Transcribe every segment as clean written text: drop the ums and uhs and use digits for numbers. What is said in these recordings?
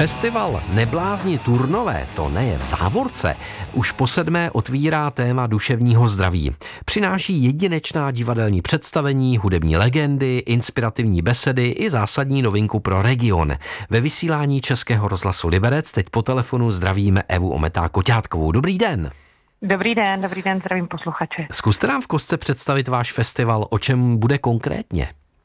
Festival Neblázni Turnové, to ne je v závorce, už po 7. otvírá téma duševního zdraví. Přináší jedinečná divadelní představení, hudební legendy, inspirativní besedy i zásadní novinku pro region. Ve vysílání Českého rozhlasu Liberec teď po telefonu zdravíme Evu Ometá-Koťátkovou. Dobrý den. Dobrý den, zdravím posluchače. Zkuste nám v kostce představit váš festival, o čem bude konkrétně?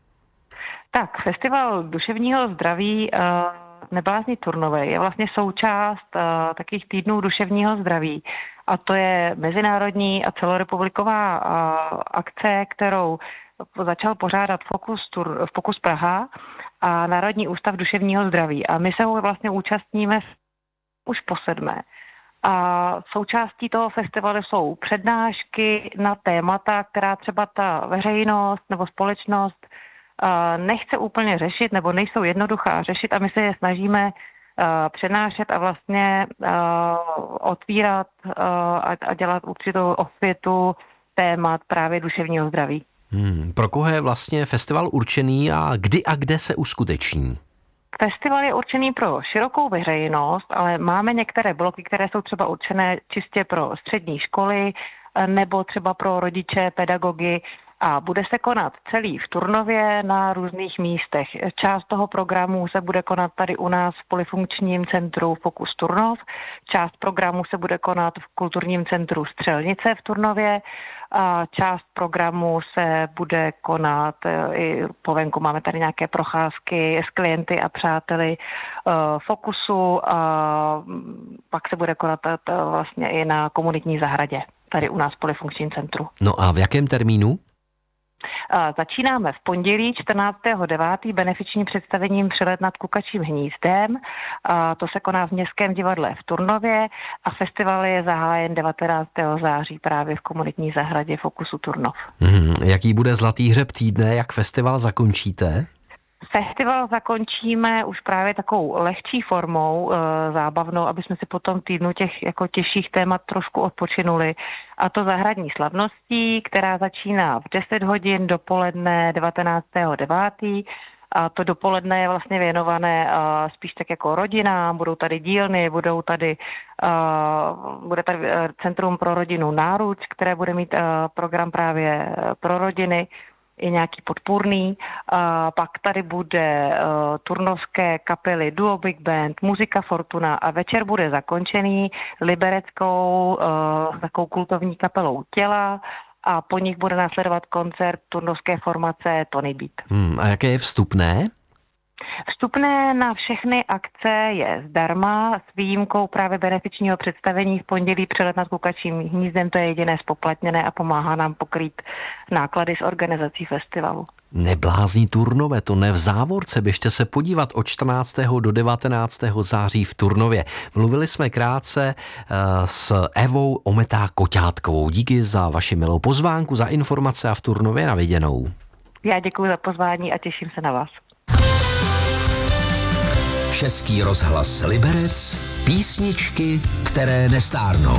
Tak, Festival duševního zdraví Neblázni Turnové je vlastně součást takových týdnů duševního zdraví. A to je mezinárodní a celorepubliková akce, kterou začal pořádat Fokus Praha a Národní ústav duševního zdraví. A my se ho vlastně účastníme už po 7. A součástí toho festivalu jsou přednášky na témata, která třeba ta veřejnost nebo společnost nechce úplně řešit nebo nejsou jednoduchá řešit a my se je snažíme přenášet a vlastně otvírat a dělat určitou osvětu témat právě duševního zdraví. Pro koho je vlastně festival určený a kdy a kde se uskuteční? Festival je určený pro širokou veřejnost, ale máme některé bloky, které jsou třeba určené čistě pro střední školy nebo třeba pro rodiče, pedagogy a bude se konat celý v Turnově na různých místech. Část toho programu se bude konat tady u nás v Polifunkčním centru Fokus Turnov, část programu se bude konat v Kulturním centru Střelnice v Turnově, a část programu se bude konat i po venku. Máme tady nějaké procházky s klienty a přáteli Fokusu a pak se bude konat vlastně i na komunitní zahradě tady u nás v Polifunkčním centru. No a v jakém termínu? Začínáme v pondělí 14.9. benefičním představením Přelet nad Kukačím hnízdem. To se koná v Městském divadle v Turnově a festival je zahájen 19. září právě v komunitní zahradě Fokusu Turnov. Jaký bude zlatý hřeb týdne, jak festival zakončíte? Festival zakončíme už právě takovou lehčí formou, zábavnou, aby jsme si po tom týdnu těch jako těžších témat trošku odpočinuli. A to zahradní slavností, která začíná v 10 hodin dopoledne 19.9. A to dopoledne je vlastně věnované spíš tak jako rodinám, budou tady dílny, bude tady Centrum pro rodinu Náruč, které bude mít program právě pro rodiny, i nějaký podpůrný. Pak tady bude turnovské kapely Duo Big Band, Muzika Fortuna a večer bude zakončený libereckou takovou kultovní kapelou Těla a po nich bude následovat koncert turnovské formace Tony Beat. A jaké je vstupné? Vstupné na všechny akce je zdarma s výjimkou právě benefičního představení v pondělí Přelet nad Kukačím hnízdem, to je jediné zpoplatněné a pomáhá nám pokrýt náklady s organizací festivalu. Neblázni Turnové, to ne v závorce, běžte se podívat od 14. do 19. září v Turnově. Mluvili jsme krátce s Evou Ometá-Koťátkovou. Díky za vaši milou pozvánku, za informace a v Turnově na viděnou. Já děkuji za pozvání a těším se na vás. Český rozhlas Liberec, písničky, které nestárnou.